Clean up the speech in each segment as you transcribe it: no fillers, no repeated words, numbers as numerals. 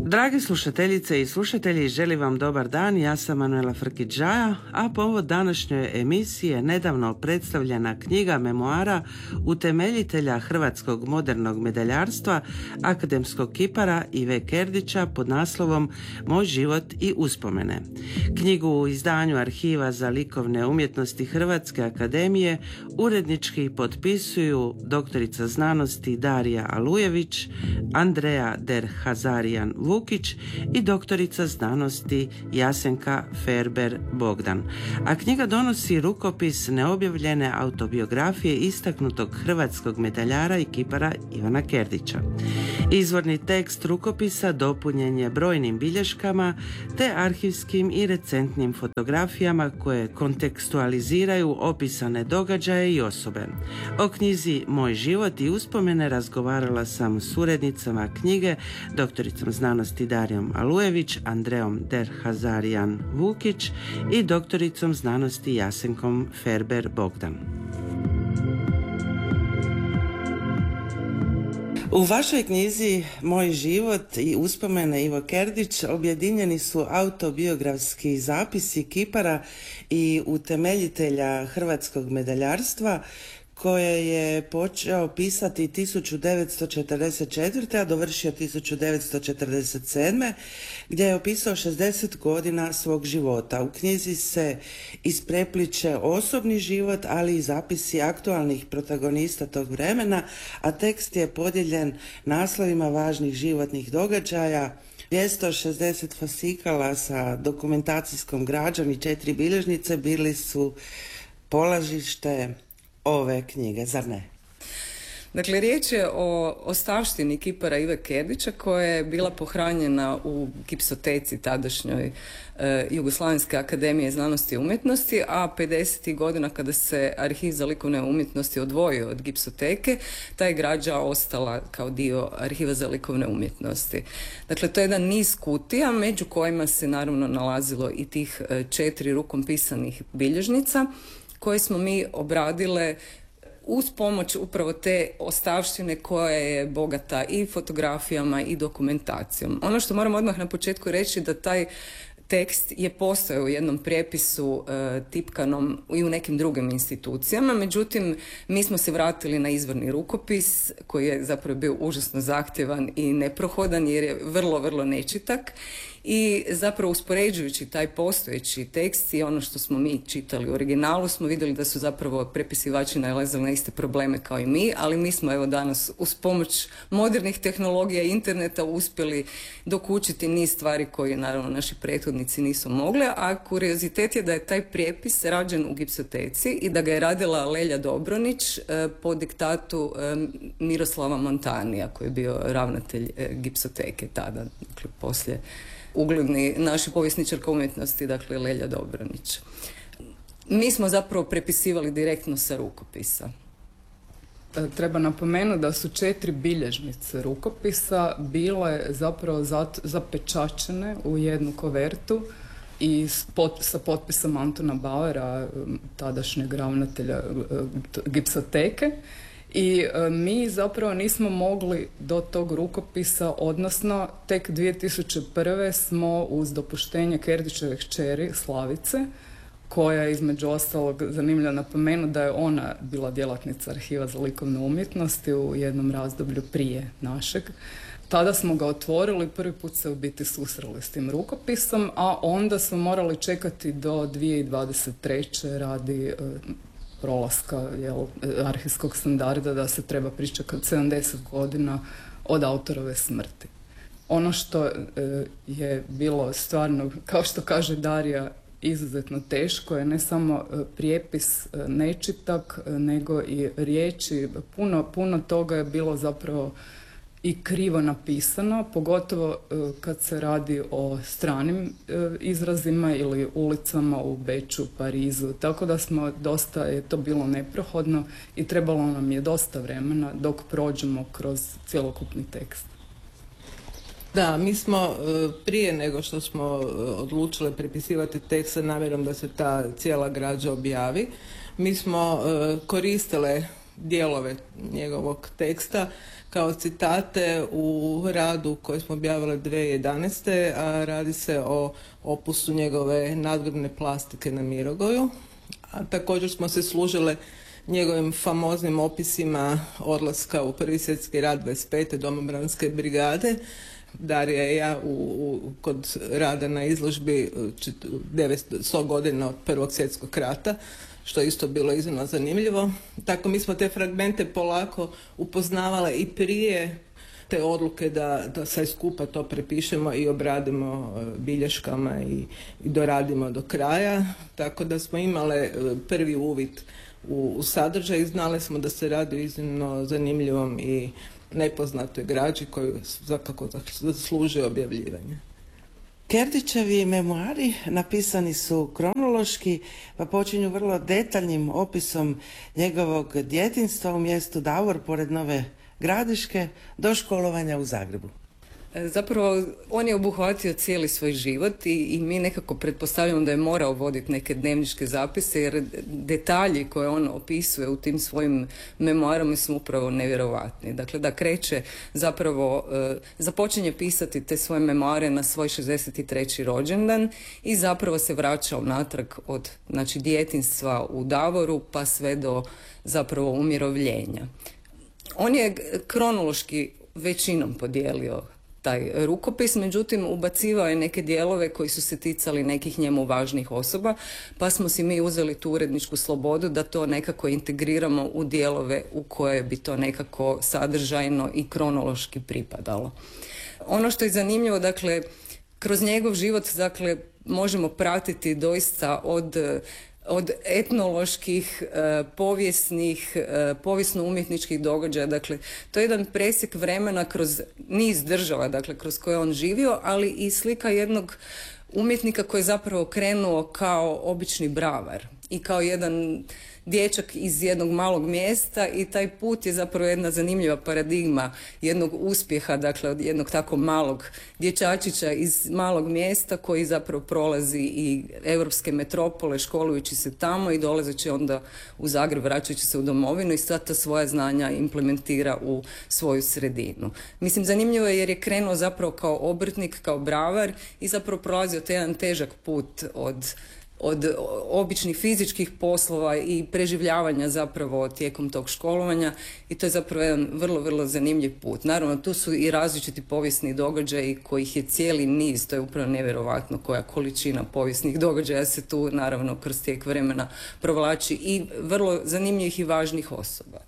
Dragi slušateljice i slušatelji, želim vam dobar dan, ja sam Manuela Frkić-Žaja, a povod današnje emisije nedavno predstavljena knjiga memoara utemeljitelja hrvatskog modernog medaljarstva, akademskog kipara Ive Kerdića pod naslovom Moj život i uspomene. Knjigu u izdanju Arhiva za likovne umjetnosti Hrvatske akademije urednički potpisuju doktorica znanosti Darija Alujević, Andrea Der-Hazarian Vukić i doktorica znanosti Jasenka Ferber-Bogdan. A knjiga donosi rukopis neobjavljene autobiografije istaknutog hrvatskog medaljara i kipara Ivana Kerdića. Izvorni tekst rukopisa dopunjen je brojnim bilješkama te arhivskim i recentnim fotografijama koje kontekstualiziraju opisane događaje i osobe. O knjizi Moj život i uspomene razgovarala sam s urednicama knjige, doktoricom znanosti Darijom Alujević, Andreom Der-Hazarian Vukić i doktoricom znanosti Jasenkom Ferber-Bogdan. U vašoj knjizi Moj život i uspomene Ivo Kerdić objedinjeni su autobiografski zapisi kipara i utemeljitelja hrvatskog medaljarstva koje je počeo pisati 1944. a dovršio 1947. gdje je opisao 60 godina svog života. U knjizi se isprepliče osobni život, ali i zapisi aktualnih protagonista tog vremena, a tekst je podijeljen naslovima važnih životnih događaja, 260 fasikala sa dokumentacijskom građom i 4 bilježnice bili su polažište ove knjige, zar ne? Dakle, riječ je o ostavštini kipara Ive Kerdića koja je bila pohranjena u gipsoteci tadašnjoj Jugoslavenske akademije znanosti i umjetnosti, a 50. godina kada se Arhiv za likovne umjetnosti odvojio od gipsoteke, ta je građa ostala kao dio Arhiva za likovne umjetnosti. Dakle, to je jedan niz kutija među kojima se naravno nalazilo i tih 4 rukom pisanih bilježnica koje smo mi obradile uz pomoć upravo te ostavštine koja je bogata i fotografijama i dokumentacijom. Ono što moram odmah na početku reći da taj tekst je postojao u jednom prijepisu tipkanom i u nekim drugim institucijama, međutim mi smo se vratili na izvorni rukopis koji je zapravo bio užasno zahtjevan i neprohodan jer je vrlo, vrlo nečitak. I zapravo uspoređujući taj postojeći tekst i ono što smo mi čitali u originalu smo vidjeli da su zapravo prepisivači nailazili na iste probleme kao i mi, ali mi smo evo danas uz pomoć modernih tehnologija i interneta uspjeli dokučiti niz stvari koje naravno naši prethodnici nisu mogli, a kuriozitet je da je taj prijepis rađen u gipsoteci i da ga je radila Lelja Dobronić po diktatu Miroslava Montanija koji je bio ravnatelj gipsoteke tada, dakle poslije ugledni naši povjesničarka umjetnosti, dakle Lelja Dobronić. Mi smo zapravo prepisivali direktno sa rukopisa. Treba napomenuti da su 4 bilježnice rukopisa bile zapravo zapečačene u jednu kovertu i sa potpisom Antuna Bauera, tadašnjeg ravnatelja gipsoteke. I mi zapravo nismo mogli do tog rukopisa, odnosno tek 2001. smo uz dopuštenje Kerdićeve kćeri Slavice, koja je između ostalog zanimljivo napomenuti da je ona bila djelatnica Arhiva za likovne umjetnosti u jednom razdoblju prije našeg. Tada smo ga otvorili, prvi put se u biti susreli s tim rukopisom, a onda smo morali čekati do 2023. radi prolaska arhivskog standarda da se treba pričekati 70 godina od autorove smrti. Ono što je bilo stvarno, kao što kaže Darija, izuzetno teško je ne samo prijepis nečitak, nego i riječi. Puno toga je bilo zapravo i krivo napisano, pogotovo kad se radi o stranim izrazima ili ulicama u Beču, Parizu, tako da dosta je to bilo neprohodno i trebalo nam je dosta vremena dok prođemo kroz cjelokupni tekst. Da, mi smo prije nego što smo odlučili prepisivati tekst sa namjerom da se ta cijela građa objavi, mi smo koristile dijelove njegovog teksta kao citate u radu koji smo objavili 2011. a radi se o opusu njegove nadgrobne plastike na Mirogoju. A također smo se služile njegovim famoznim opisima odlaska u Prvi svjetski rat 25. domobranske brigade. Darija i ja kod rada na izložbi 900 godina od Prvog svjetskog rata, što je isto bilo iznimno zanimljivo. Tako mi smo te fragmente polako upoznavale i prije te odluke da sve skupa to prepišemo i obradimo bilješkama i doradimo do kraja. Tako da smo imale prvi uvid u sadržaj i znali smo da se radi o iznimno zanimljivom i nepoznatoj građi koju svakako zaslužuje objavljivanje. Kerdićevi memoari napisani su kronološki, pa počinju vrlo detaljnim opisom njegovog djetinjstva u mjestu Davor pored Nove Gradiške do školovanja u Zagrebu. Zapravo, on je obuhvatio cijeli svoj život i mi nekako pretpostavljamo da je morao voditi neke dnevničke zapise, jer detalji koje on opisuje u tim svojim memoarama su upravo nevjerovatni. Dakle, da kreće zapravo, započinje pisati te svoje memoare na svoj 63. rođendan i zapravo se vraća unatrag od djetinjstva u Davoru pa sve do zapravo umirovljenja. On je kronološki većinom podijelio taj rukopis, međutim ubacivao je neke dijelove koji su se ticali nekih njemu važnih osoba, pa smo si mi uzeli tu uredničku slobodu da to nekako integriramo u dijelove u koje bi to nekako sadržajno i kronološki pripadalo. Ono što je zanimljivo, dakle, kroz njegov život, dakle, možemo pratiti doista od etnoloških, povijesnih, povijesno-umjetničkih događaja. Dakle, to je jedan presjek vremena kroz niz država, dakle, kroz koje on živio, ali i slika jednog umjetnika koji je zapravo krenuo kao obični bravar i kao jedan dječak iz jednog malog mjesta i taj put je zapravo jedna zanimljiva paradigma jednog uspjeha, dakle od jednog tako malog dječačića iz malog mjesta koji zapravo prolazi i europske metropole školujući se tamo i dolazeći onda u Zagreb, vraćajući se u domovinu i sva ta svoja znanja implementira u svoju sredinu. Mislim, zanimljivo je jer je krenuo zapravo kao obrtnik, kao bravar i zapravo prolazio taj jedan težak put od običnih fizičkih poslova i preživljavanja zapravo tijekom tog školovanja i to je zapravo jedan vrlo, vrlo zanimljiv put. Naravno, tu su i različiti povijesni događaji kojih je cijeli niz, to je upravo nevjerovatno koja količina povijesnih događaja se tu naravno kroz tijek vremena provlači i vrlo zanimljivih i važnih osoba.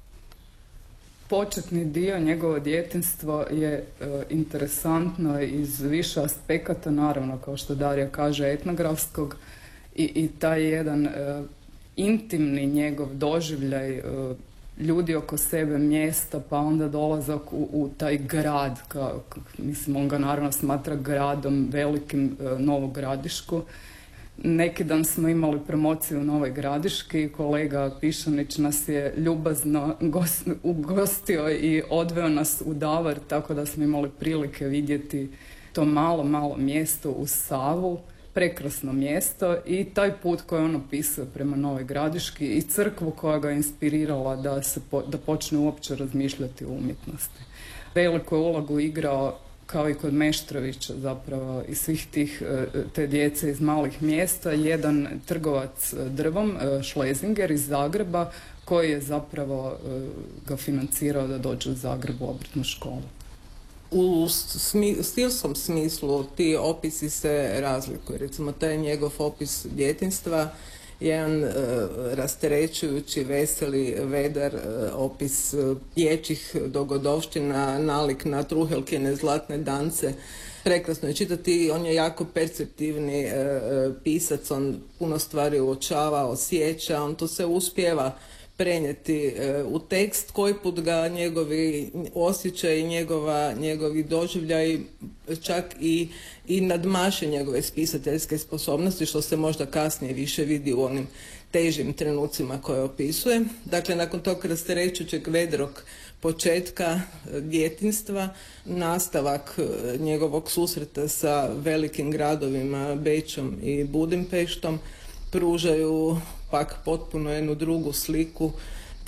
Početni dio njegovo djetinjstvo je interesantno iz više aspekata, naravno kao što Darija kaže etnografskog, i taj jedan intimni njegov doživljaj ljudi oko sebe, mjesta, pa onda dolazak u taj grad, mislim, on ga naravno smatra gradom velikim, Novu Gradišku. Neki dan smo imali promociju u Novoj Gradiški, kolega Pišanić nas je ljubazno ugostio i odveo nas u Davar, tako da smo imali prilike vidjeti to malo mjesto uz Savu, prekrasno mjesto i taj put koji on opisuje prema Novoj Gradiški i crkvu koja ga je inspirirala da počne uopće razmišljati o umjetnosti. Veliku je ulogu igrao, kao i kod Meštrovića zapravo i svih te djece iz malih mjesta, jedan trgovac drvom, Šlezinger iz Zagreba, koji je zapravo ga financirao da dođe u Zagreb u obrtnu školu. U stilskom smislu ti opisi se razlikuju. Recimo, taj njegov opis djetinjstva, jedan rasterećujući, veseli, vedar opis dječjih dogodovština, nalik na Truhelkine zlatne dance. Prekrasno je čitati, on je jako perceptivni pisac, on puno stvari uočava, osjeća, on to se uspijeva prenijeti u tekst, koji put ga njegovi osjećaj, njegovi doživljaj čak i nadmaše njegove spisateljske sposobnosti, što se možda kasnije više vidi u onim težim trenucima koje opisuje. Dakle, nakon tog rasterećujućeg vedrog početka djetinjstva, nastavak njegovog susreta sa velikim gradovima Bečom i Budimpeštom pružaju pak potpuno jednu drugu sliku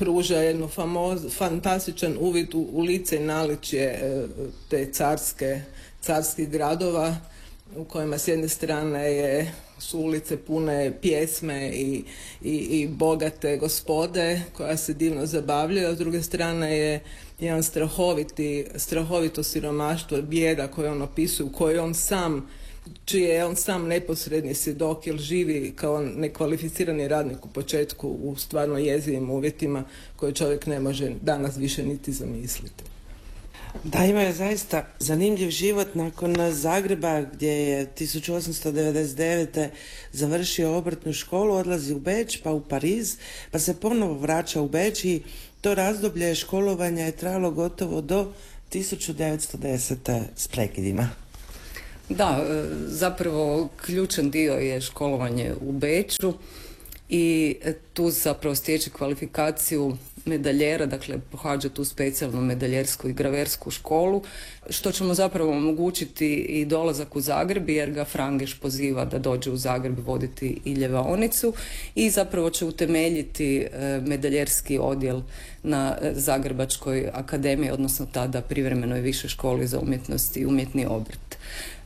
pruža jednu fantastičan uvid u lice i naličje te carskih gradova u kojima s jedne strane su ulice pune pjesme i bogate gospode koja se divno zabavljaju, a s druge strane je jedan strahovito siromaštvo, bijeda koju on opisuje, u kojoj on sam, čiji je on sam neposredni svjedok, jer živi kao nekvalificirani radnik u početku u stvarno jezivim uvjetima koje čovjek ne može danas više niti zamisliti. Da, imaju zaista zanimljiv život. Nakon Zagreba gdje je 1899. završio obrtnu školu, odlazi u Beč, pa u Pariz, pa se ponovo vraća u Beč i to razdoblje školovanja je trajalo gotovo do 1910. s prekidima. Da, zapravo ključan dio je školovanje u Beču i tu zapravo stječe kvalifikaciju medaljera, dakle pohađa tu specijalnu medaljersku i graversku školu, što će mu zapravo omogućiti i dolazak u Zagreb, jer ga Frangeš poziva da dođe u Zagreb voditi i ljevaonicu i zapravo će utemeljiti medaljerski odjel na Zagrebačkoj akademiji, odnosno tada privremenoj višoj školi za umjetnost i umjetni obrt.